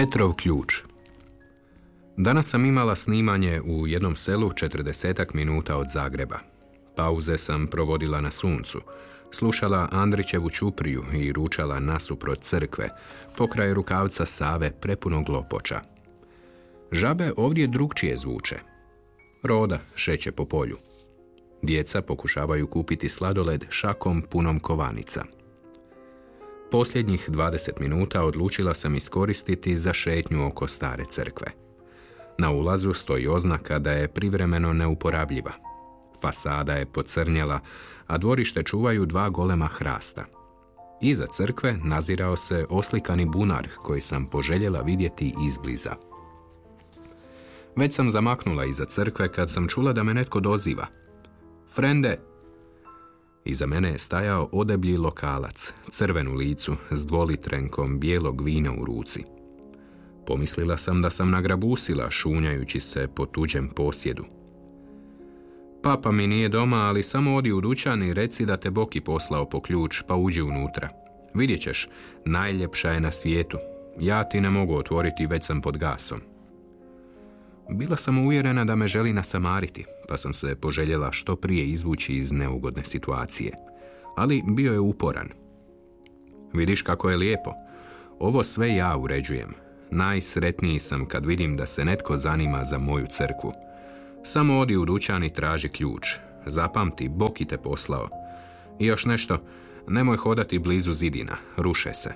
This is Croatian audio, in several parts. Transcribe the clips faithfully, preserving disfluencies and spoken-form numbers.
Petrov ključ. Danas sam imala snimanje u jednom selu četrdesetak minuta od Zagreba. Pauze sam provodila na suncu, slušala Andrićevu ćupriju i ručala nasuprot crkve, pokraj rukavca Save prepunog lopoča. Žabe ovdje drugčije zvuče. Roda šeće po polju. Djeca pokušavaju kupiti sladoled šakom punom kovanica. Posljednjih dvadeset minuta odlučila sam iskoristiti za šetnju oko stare crkve. Na ulazu stoji oznaka da je privremeno neuporabljiva. Fasada je pocrnjala, a dvorište čuvaju dva golema hrasta. Iza crkve nazirao se oslikani bunar koji sam poželjela vidjeti izbliza. Već sam zamaknula iza crkve kad sam čula da me netko doziva. Frende! Iza mene je stajao odeblji lokalac, crven u licu, s dvolitrenkom bijelog vina u ruci. Pomislila sam da sam nagrabusila, šunjajući se po tuđem posjedu. Papa mi nije doma, ali samo odi u dućan i reci da te Boki poslao po ključ, pa uđi unutra. Vidjet ćeš, najljepša je na svijetu. Ja ti ne mogu otvoriti, već sam pod gasom. Bila sam uvjerena da me želi nasamariti, pa sam se poželjela što prije izvući iz neugodne situacije. Ali bio je uporan. Vidiš kako je lijepo. Ovo sve ja uređujem. Najsretniji sam kad vidim da se netko zanima za moju crkvu. Samo odi u dućan i traži ključ. Zapamti, Boki te poslao. I još nešto, nemoj hodati blizu zidina, ruše se.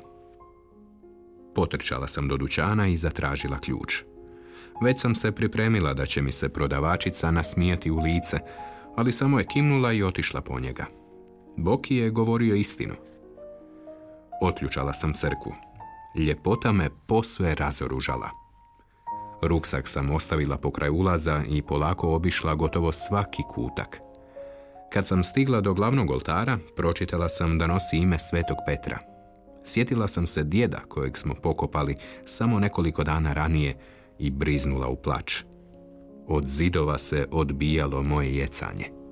Potrčala sam do dućana i zatražila ključ. Već sam se pripremila da će mi se prodavačica nasmijati u lice, ali samo je kimnula i otišla po njega. Boki je govorio istinu. Otključala sam crkvu. Ljepota me posve razoružala. Ruksak sam ostavila pokraj ulaza i polako obišla gotovo svaki kutak. Kad sam stigla do glavnog oltara, pročitala sam da nosi ime Svetog Petra. Sjetila sam se djeda kojeg smo pokopali samo nekoliko dana ranije i briznula u plač. Od zidova se odbijalo moje jecanje.